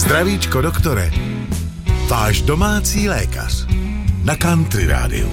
Zdravíčko, doktore. Váš domácí lékař na Country Rádiu.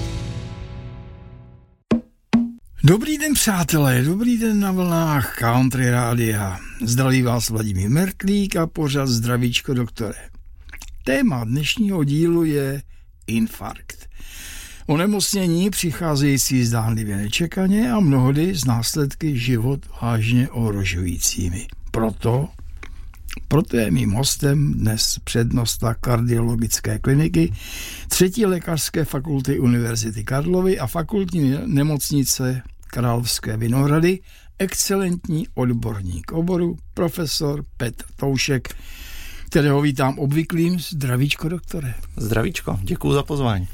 Dobrý den, přátelé, dobrý den na vlnách Country Rádia. Zdraví vás Vladimír Mertlík a pořad Zdravíčko, doktore. Téma dnešního dílu je infarkt. Onemocnění přicházející zdánlivě nečekaně a mnohdy z následky život vážně ohrožujícími. Proto je mým hostem dnes přednosta kardiologické kliniky 3. lékařské fakulty Univerzity Karlovy a fakultní nemocnice Královské Vinohrady, excelentní odborník oboru, profesor Petr Toušek, kterého vítám obvyklým. Zdravíčko, doktore. Zdravíčko, děkuju za pozvání.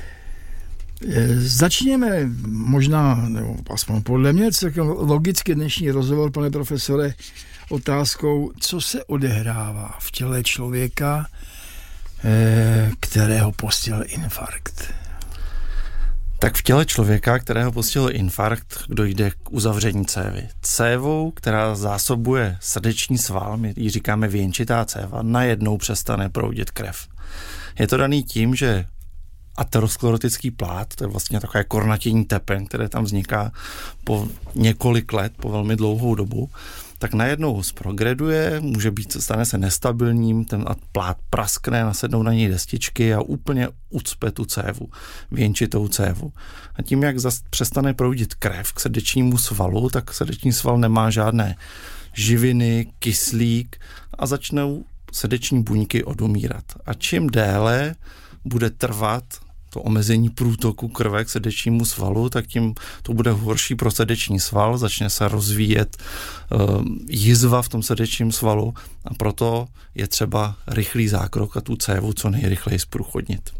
Začněme možná, nebo aspoň podle mě, logicky dnešní rozhovor, pane profesore, otázkou, co se odehrává v těle člověka, kterého postihl infarkt. Tak v těle člověka, kterého postihl infarkt, dojde k uzavření cévy. Cévou, která zásobuje srdeční sval, my ji říkáme věnčitá céva, najednou přestane proudit krev. Je to daný tím, že aterosklerotický plát, to je vlastně takové kornatění tepen, které tam vzniká po několik let, po velmi dlouhou dobu, tak najednou zprogreduje, stane se nestabilním, ten plát praskne, nasednou na něj destičky a úplně ucpe tu cévu, věnčitou cévu. A tím, jak přestane proudit krev k srdečnímu svalu, tak srdeční sval nemá žádné živiny, kyslík a začnou srdeční buňky odumírat. A čím déle bude trvat to omezení průtoku krve k srdečnímu svalu, tak tím to bude horší pro srdeční sval, začne se rozvíjet jizva v tom srdečním svalu a proto je třeba rychlý zákrok a tu cévu co nejrychleji zprůchodnit.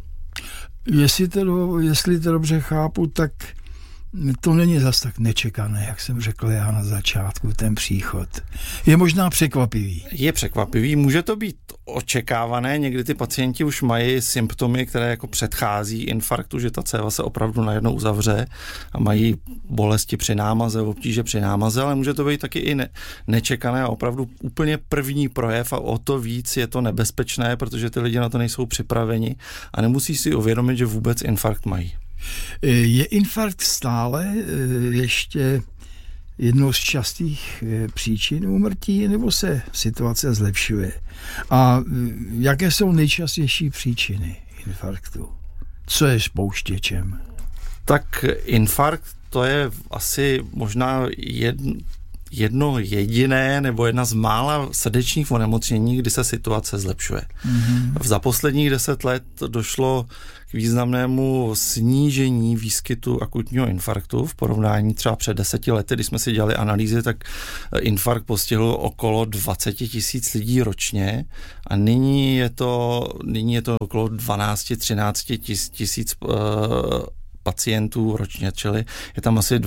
Jestli to dobře chápu, tak to není zas tak nečekané, jak jsem řekl já na začátku, ten příchod. Je možná překvapivý. Je překvapivý, může to být očekávané, někdy ty pacienti už mají symptomy, které jako předchází infarktu, že ta céva se opravdu najednou uzavře a mají bolesti při námaze, obtíže při námaze, ale může to být taky i nečekané a opravdu úplně první projev a o to víc je to nebezpečné, protože ty lidi na to nejsou připraveni a nemusí si uvědomit, že vůbec infarkt mají. Je infarkt stále ještě jednou z častých příčin úmrtí, nebo se situace zlepšuje? A jaké jsou nejčastější příčiny infarktu? Co je spouštěčem? Tak infarkt to je asi možná jedno jediné nebo jedna z mála srdečních onemocnění, kdy se situace zlepšuje. Mm-hmm. Za posledních 10 let došlo k významnému snížení výskytu akutního infarktu v porovnání třeba před 10 lety, když jsme si dělali analýzy, tak infarkt postihl okolo 20 000 lidí ročně a nyní je to okolo 12-13 000 pacientů ročně, čili je tam asi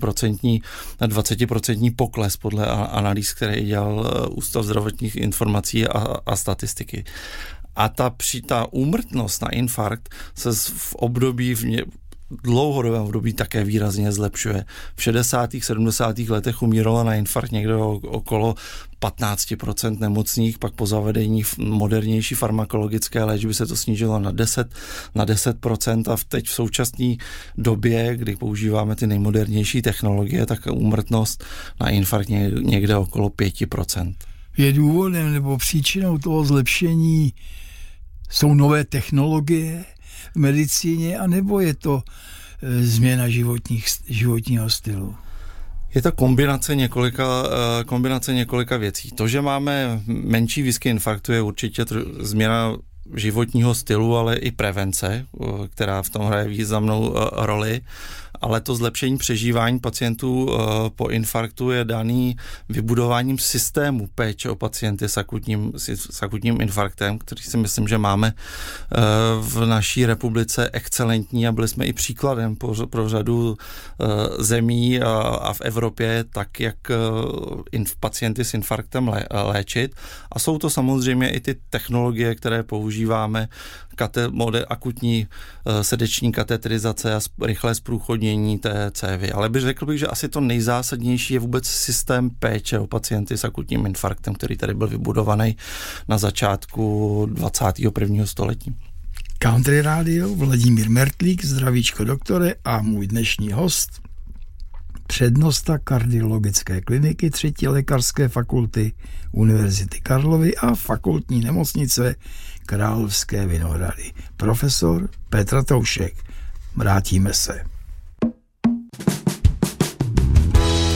20% pokles podle analýz, které dělal Ústav zdravotních informací a statistiky. A ta úmrtnost na infarkt se v dlouhodobém období také výrazně zlepšuje. V 60. 70. letech umíralo na infarkt někde okolo 15% nemocných, pak po zavedení modernější farmakologické léčby se to snížilo na 10% a teď v současné době, kdy používáme ty nejmodernější technologie, tak úmrtnost na infarkt někde okolo 5%. Je důvodem nebo příčinou toho zlepšení jsou nové technologie v medicíně, anebo je to změna životního stylu? Je to kombinace několika věcí. To, že máme menší výskyt infarktu, je určitě změna životního stylu, ale i prevence, která v tom hraje významnou roli. Ale to zlepšení přežívání pacientů po infarktu je daný vybudováním systému péče o pacienty s akutním infarktem, který si myslím, že máme v naší republice excelentní a byli jsme i příkladem pro řadu zemí a v Evropě, tak jak pacienty s infarktem léčit. A jsou to samozřejmě i ty technologie, které používají používáme akutní srdeční katetrizace a rychlé zprůchodnění té cévy. Ale řekl bych, že asi to nejzásadnější je vůbec systém péče o pacienty s akutním infarktem, který tady byl vybudovaný na začátku 21. století. Country Radio, Vladimír Mertlík, zdravíčko doktore, a můj dnešní host, přednosta kardiologické kliniky 3. lékařské fakulty Univerzity Karlovy a fakultní nemocnice Královské Vinohrady, profesor Petr Toušek. Vrátíme se.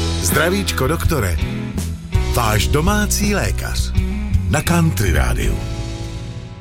Zdravíčko doktore, váš domácí lékař na Country Radio.